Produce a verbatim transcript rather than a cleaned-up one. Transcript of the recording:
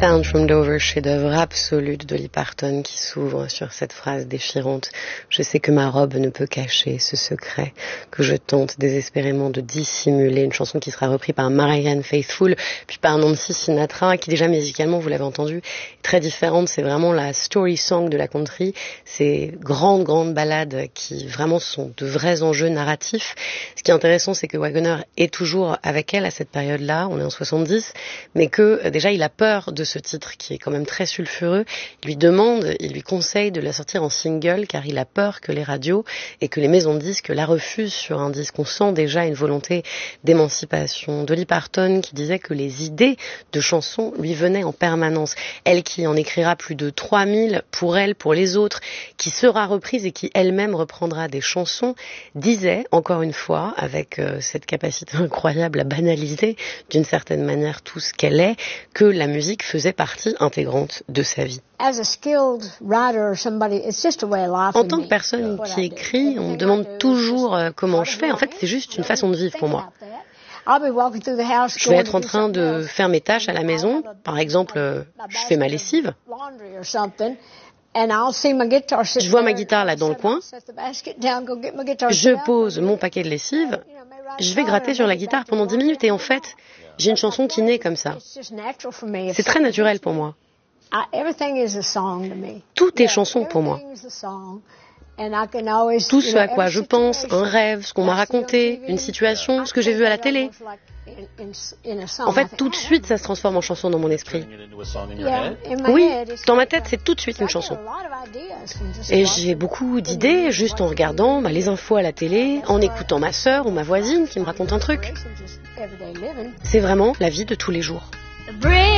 Town from Dover, chef-d'œuvre absolu de Dolly Parton qui s'ouvre sur cette phrase déchirante. Je sais que ma robe ne peut cacher ce secret que je tente désespérément de dissimuler. Une chanson qui sera reprise par Marianne Faithfull, puis par Nancy Sinatra, qui déjà musicalement, vous l'avez entendu, est très différente. C'est vraiment la story song de la country. Ces grandes, grandes ballades qui vraiment sont de vrais enjeux narratifs. Ce qui est intéressant, c'est que Wagoner est toujours avec elle à cette période-là. On est en soixante-dix, mais que déjà il a peur de ce titre qui est quand même très sulfureux. Il lui demande, il lui conseille de la sortir en single car il a peur que les radios et que les maisons de disques la refusent sur un disque. On sent déjà une volonté d'émancipation. Dolly Parton qui disait que les idées de chansons lui venaient en permanence. Elle qui en écrira plus de trois mille pour elle, pour les autres, qui sera reprise et qui elle-même reprendra des chansons, disait, encore une fois, avec euh, cette capacité incroyable à banaliser d'une certaine manière tout ce qu'elle est, que la musique faisait partie intégrante de sa vie. En tant que personne qui écrit, on me demande toujours euh, comment je fais. En fait, c'est juste une façon de vivre pour moi. Je vais être en train de faire mes tâches à la maison. Par exemple, euh, je fais ma lessive. Je vois ma guitare là dans le coin. Je pose mon paquet de lessive. Je vais gratter sur la guitare pendant dix minutes et en fait, j'ai une chanson qui naît comme ça. C'est très naturel pour moi. Tout est chanson pour moi. Tout ce à quoi je pense, un rêve, ce qu'on m'a raconté, une situation, ce que j'ai vu à la télé. En fait, tout de suite, ça se transforme en chanson dans mon esprit. Oui, dans ma tête, c'est tout de suite une chanson. Et j'ai beaucoup d'idées juste en regardant bah, les infos à la télé, en écoutant ma sœur ou ma voisine qui me raconte un truc. C'est vraiment la vie de tous les jours.